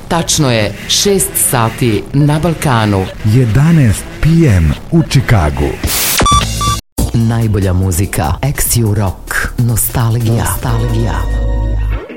Tačno je 6 sati na Balkanu. 11 p.m. u Čikagu. Najbolja muzika, ex-Rock, nostalgija.